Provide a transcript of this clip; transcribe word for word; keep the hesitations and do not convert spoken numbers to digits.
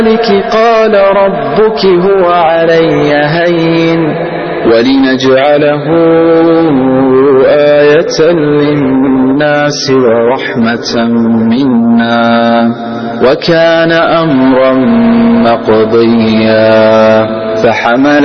قال ربك هو علي هين ولنجعله آية للناس ورحمة منا وكان أمرا مقضيا فحمل